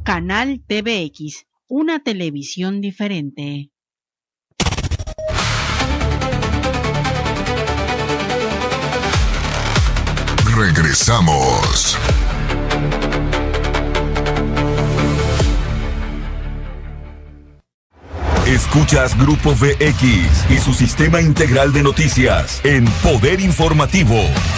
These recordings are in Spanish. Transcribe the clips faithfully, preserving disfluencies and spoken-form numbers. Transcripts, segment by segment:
Canal T V X, una televisión diferente. Regresamos. Escuchas Grupo V X y su sistema integral de noticias en Poder Informativo.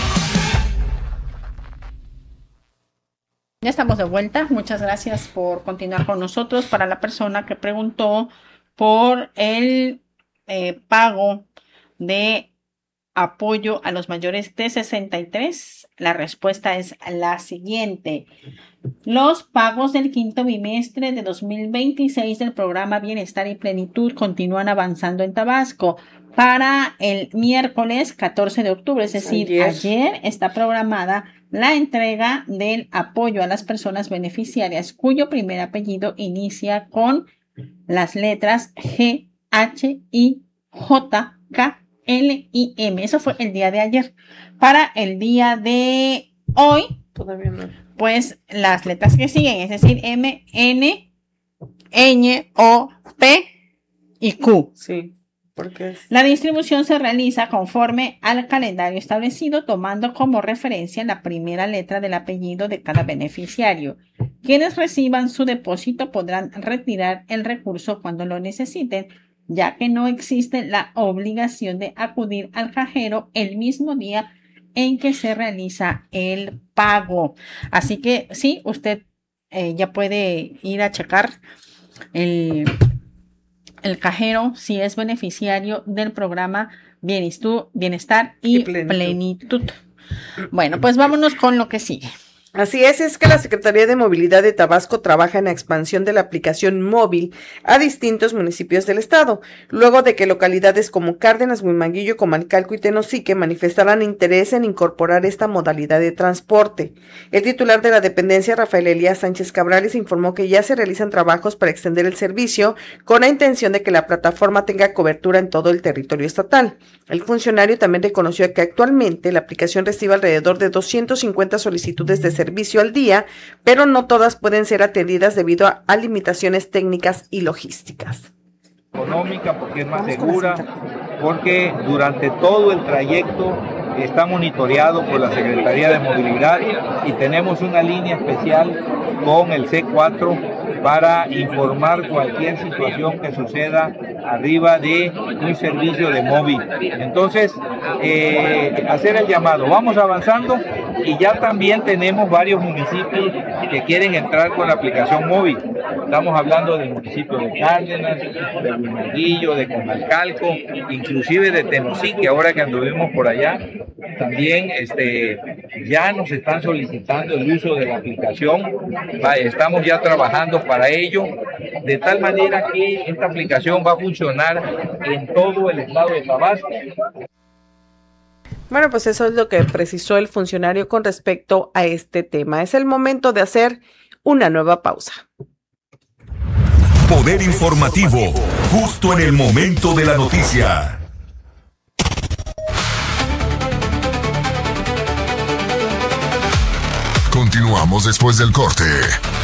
Ya estamos de vuelta. Muchas gracias por continuar con nosotros. Para la persona que preguntó por el eh, pago de apoyo a los mayores de sesenta y tres, la respuesta es la siguiente. Los pagos del quinto bimestre de dos mil veintiséis del programa Bienestar y Plenitud continúan avanzando en Tabasco. Para el miércoles catorce de octubre, es decir, ayer, ayer está programada la entrega del apoyo a las personas beneficiarias cuyo primer apellido inicia con las letras G, H, I, J, K, L y M. Eso fue el día de ayer. Para el día de hoy, todavía no. Pues las letras que siguen, es decir, M, N, Ñ, O, P y Q. Sí, porque es... La distribución se realiza conforme al calendario establecido, tomando como referencia la primera letra del apellido de cada beneficiario. Quienes reciban su depósito podrán retirar el recurso cuando lo necesiten, ya que no existe la obligación de acudir al cajero el mismo día en que se realiza el pago. Así que sí, usted eh, ya puede ir a checar el, el cajero si es beneficiario del programa Bienestar y, y plenitud. plenitud. Bueno, pues vámonos con lo que sigue. Así es, es que la Secretaría de Movilidad de Tabasco trabaja en la expansión de la aplicación móvil a distintos municipios del estado, luego de que localidades como Cárdenas, Huimanguillo, Comalcalco y Tenosique manifestaran interés en incorporar esta modalidad de transporte. El titular de la dependencia, Rafael Elías Sánchez Cabrales, informó que ya se realizan trabajos para extender el servicio con la intención de que la plataforma tenga cobertura en todo el territorio estatal. El funcionario también reconoció que actualmente la aplicación recibe alrededor de doscientas cincuenta solicitudes de servicio al día, pero no todas pueden ser atendidas debido a, a limitaciones técnicas y logísticas. Económica, porque es más segura, porque durante todo el trayecto está monitoreado por la Secretaría de Movilidad y tenemos una línea especial con el C cuatro para informar cualquier situación que suceda arriba de un servicio de móvil. Entonces, eh, hacer el llamado. Vamos avanzando y ya también tenemos varios municipios que quieren entrar con la aplicación móvil. Estamos hablando del municipio de Cárdenas, de Huimanguillo, de Comalcalco, inclusive de Tenosique, ahora que anduvimos por allá. También este, ya nos están solicitando el uso de la aplicación. Estamos ya trabajando para ello, de tal manera que esta aplicación va a funcionar en todo el estado de Tabasco. Bueno, pues eso es lo que precisó el funcionario con respecto a este tema. Es el momento de hacer una nueva pausa. Poder Informativo, justo en el momento de la noticia. Continuamos después del corte.